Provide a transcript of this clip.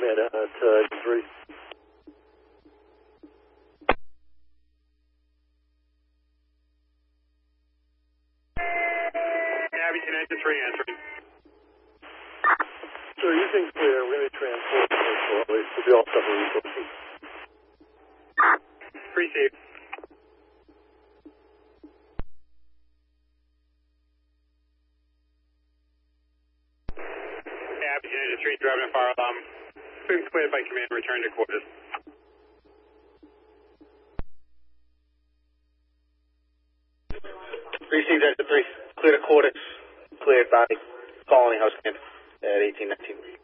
command at 3. Abby, 10 to 3 answering. Sir, you think clear. We're going to transport shortly. We'll be all separate resources. Received. Abby, 10 to 3, driving a fire alarm. Been cleared by command, return to quarters. Received at 3, clear to quarters, cleared by Colony House Camp at 1819.